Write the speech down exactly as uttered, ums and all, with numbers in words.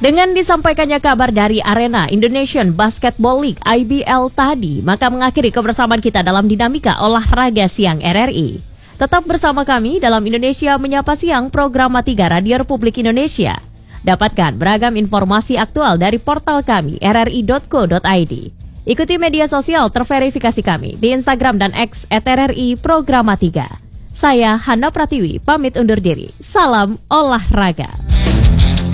Dengan disampaikannya kabar dari arena Indonesian Basketball League I B L tadi, maka mengakhiri kebersamaan kita dalam dinamika olahraga siang R R I. Tetap bersama kami dalam Indonesia Menyapa Siang program tiga Radio Republik Indonesia. Dapatkan beragam informasi aktual dari portal kami r r i dot co dot i d. Ikuti media sosial terverifikasi kami di Instagram dan X at R R I Programa tiga. Saya Hana Pratiwi, pamit undur diri. Salam olahraga.